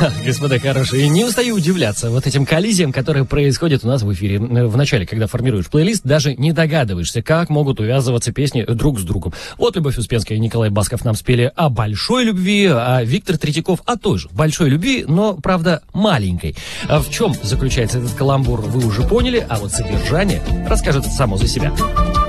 Господа хорошие, не устаю удивляться вот этим коллизиям, которые происходят у нас в эфире. В начале, когда формируешь плейлист, даже не догадываешься, как могут увязываться песни друг с другом. Вот Любовь Успенская и Николай Басков нам спели о большой любви, а Виктор Третьяков о той же большой любви, но, правда, маленькой. В чем заключается этот каламбур, вы уже поняли, а вот содержание расскажет само за себя.